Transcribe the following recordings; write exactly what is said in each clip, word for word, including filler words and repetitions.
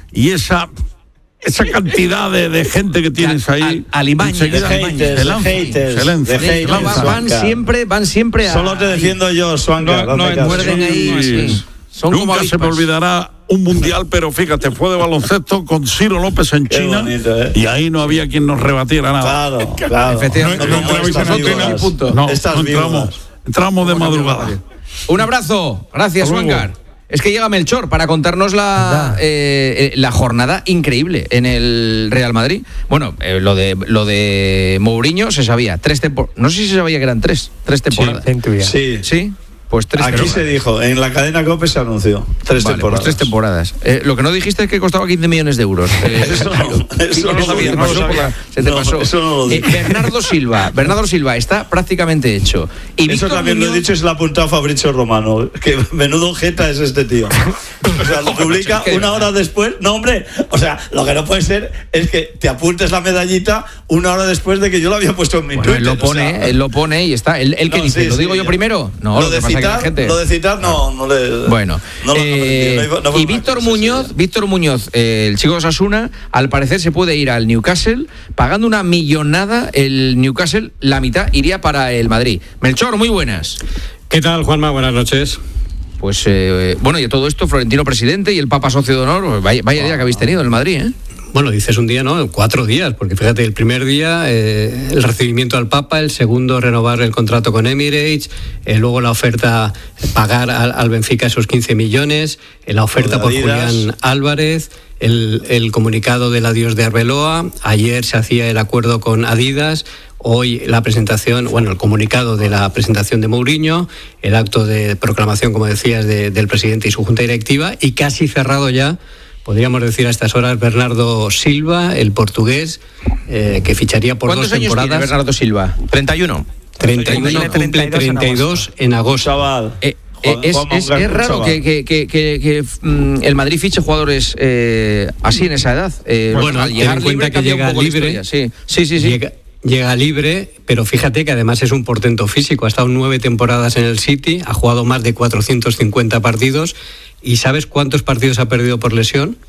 y esa esa cantidad de, de gente que tienes ahí, al, alimaña, de haters, se lanza, de haters, se lanza. de haters, van, van siempre, van siempre a... Solo te defiendo yo, Suanca. No, no, muerden ahí, sí. Son Nunca como se me olvidará un mundial, pero fíjate, fue de baloncesto con Ciro López en Qué China, bonito, ¿eh? y ahí no había quien nos rebatiera nada. Claro, claro. Efectivamente. No, no, no, Estas no, víboras. punto. No, Estas no entramos, víboras. entramos de madrugada. Un abrazo, gracias, Hasta luego. Suancar. Es que llega Melchor para contarnos la, eh, la jornada increíble en el Real Madrid. Bueno, eh, lo de lo de Mourinho se sabía, tres temporadas. No sé si se sabía que eran tres, tres temporadas. Sí, sí. Pues tres Aquí temporadas. se dijo, en la cadena COPE se anunció. Tres Vale, temporadas. Pues tres temporadas. Eh, lo que no dijiste es que costaba quince millones de euros. Eh, Eso no, eso no lo se te sabía, no pasó lo por la- sabía. se te No, pasó. eso no lo Eh, dije. Bernardo Silva, Bernardo Silva está prácticamente hecho. Y Eso Víctor también lo he Muñoz- dicho y se lo ha apuntado Fabrizio Romano. Que menudo jeta es este tío. O sea, lo publica una hora después. No, hombre, o sea, lo que no puede ser es que te apuntes la medallita una hora después de que yo lo había puesto en mi Bueno, él Twitter. lo pone, o sea, él lo pone y está. Él, él que no, dice, sí, ¿lo sí, digo yo ya. primero? No, lo, de que pasa es que la citar, gente... lo de citar no, no le. Bueno, no lo- no eh, lo entiendo. No fue y una Víctor cosa, Muñoz, sí. Víctor Muñoz, eh, el chico de Osasuna, al parecer se puede ir al Newcastle pagando una millonada. El Newcastle, la mitad iría para el Madrid. Melchor, muy buenas. ¿Qué tal, Juanma? Buenas noches. Pues eh, bueno, y todo esto, Florentino presidente y el Papa socio de honor, vaya, vaya día que habéis tenido en el Madrid, ¿eh? Bueno, dices un día, ¿no? Cuatro días, porque fíjate, el primer día eh, el recibimiento al Papa, el segundo renovar el contrato con Emirates, eh, luego la oferta pagar al, al Benfica esos quince millones, eh, la oferta por Adidas. Julián Álvarez, el, el comunicado del adiós de Arbeloa, ayer se hacía el acuerdo con Adidas, hoy la presentación, bueno, el comunicado de la presentación de Mourinho, el acto de proclamación, como decías, de, del presidente y su junta directiva, y casi cerrado ya, podríamos decir a estas horas, Bernardo Silva, el portugués, eh, que ficharía por dos ¿Cuántos años temporadas. tiene Bernardo Silva? treinta y uno. treinta y uno, Tiene cumple treinta y dos en agosto. Chaval. Eh, eh, Juan- es, Juan es- Mongal, es raro chaval. que, que, que, que, que, mm, el Madrid fiche jugadores eh, así en esa edad. Eh, Bueno, al ten llegar en cuenta libre que cambia un llega poco la libre. historia. Sí, sí, sí. sí. Llega, llega libre, pero fíjate que además es un portento físico. Ha estado nueve temporadas en el City, ha jugado más de cuatrocientos cincuenta partidos. ¿Y sabes cuántos partidos ha perdido por lesión?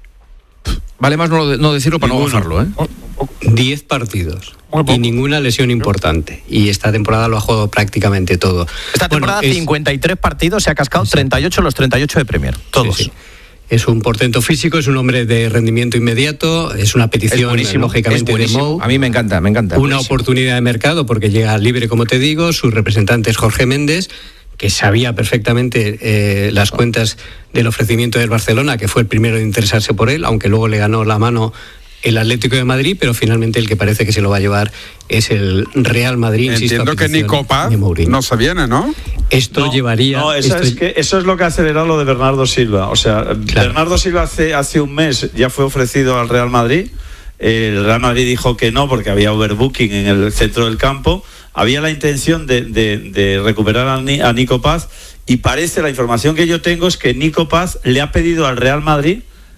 Vale más no, no decirlo para no bajarlo, ¿eh? diez partidos. Y ninguna lesión importante. Y esta temporada lo ha jugado prácticamente todo. Esta Bueno, temporada es- cincuenta y tres partidos, se ha cascado treinta y ocho los treinta y ocho de Premier. Todos. Sí, sí. Es un portento físico, es un hombre de rendimiento inmediato, es una Es petición, buenísimo, lógicamente, es buenísimo. de Mou. A mí me encanta, me encanta. Una buenísimo. oportunidad de mercado porque llega libre, como te digo, su representante es Jorge Méndez, que sabía perfectamente eh, las cuentas del ofrecimiento del Barcelona, que fue el primero en interesarse por él, aunque luego le ganó la mano el Atlético de Madrid, pero finalmente el que parece que se lo va a llevar es el Real Madrid. Insisto, Entiendo a que petición Nico Paz de Mourinho. no se viene, ¿no? Esto No, llevaría... No, esa esto- es que eso es lo que ha acelerado lo de Bernardo Silva. O sea, Bernardo Silva hace, hace un mes ya fue ofrecido al Real Madrid. El Real Madrid dijo que no porque había overbooking en el centro del campo. Había la intención de, de, de recuperar a, Ni- a Nico Paz y parece, la información que yo tengo es que Nico Paz le ha pedido al Real Madrid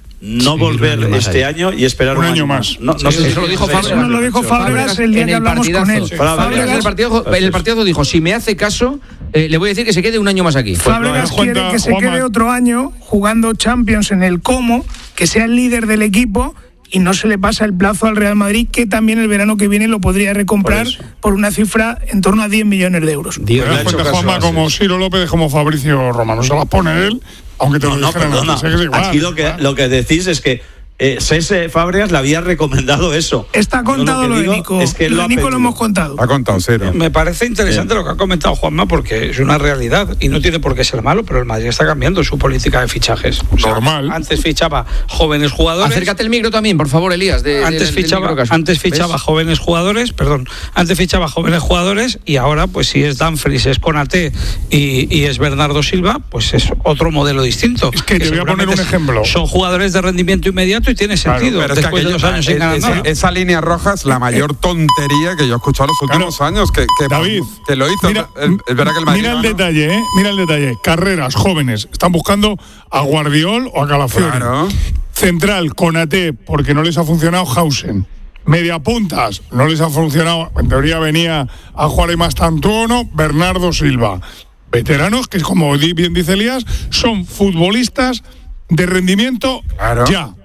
no Sí, volver un año más este ahí. año y esperar un, Un año más. No, no Sí, sé eso si- lo dijo eso Fábregas. Eso nos lo dijo Fábregas el día en que el hablamos con partidazo. él. Fábregas. Fábregas en el partidazo, en el partidazo dijo, si me hace caso, eh, le voy a decir que se quede un año más aquí. Fábregas no, quiere cuenta, que se Juanma. quede otro año jugando Champions en el Como, que sea el líder del equipo y no se le pasa el plazo al Real Madrid, que también el verano que viene lo podría recomprar Por por, eso. una cifra en torno a diez millones de euros. Dios, Le ha Te das hecho cuenta, caso Juanma, a como Asís. Ciro López, como Fabricio Romano. Se las pone él, aunque te No, lo no, dijeran perdona. antes, ¿eh? Que es igual. Aquí lo que, lo que decís es que eh, Cese Fábregas le había recomendado eso. Está Yo contado que lo de digo Nico. es que él Lo lo de ha Nico lo pedido. hemos contado. Ha contado cero. Me parece interesante lo que ha comentado Juanma porque es una realidad y no tiene por qué ser malo, pero el Madrid está cambiando su política de fichajes. O sea, Normal. Antes fichaba jóvenes jugadores. Acércate el micro también, por favor, Elías. de- Antes del- del fichaba, micro caso. antes fichaba ¿Ves? jóvenes jugadores, perdón, antes fichaba jóvenes jugadores y ahora, pues si es Dumfries, es Konaté y, y es Bernardo Silva, pues es otro modelo distinto. Es que te voy a poner un seguramente ejemplo. Son jugadores de rendimiento inmediato y tiene sentido. Pero es que después de aquello- dos años sin ganar esa, nada. esa línea roja es la mayor tontería que yo he escuchado en los últimos Claro. años. Que, que, David, que lo hizo. mira, es, es verdad que el Madrid mira el ganó. detalle, ¿eh? Mira el detalle. Carreras, jóvenes. Están buscando a Guardiol o a Calafiori. Claro. Central, Konaté, porque no les ha funcionado Hausen. Mediapuntas, no les ha funcionado. En teoría venía a jugar y más Tantuono, Bernardo Silva. Veteranos que, como di- bien dice Elías, son futbolistas de rendimiento Claro. ya.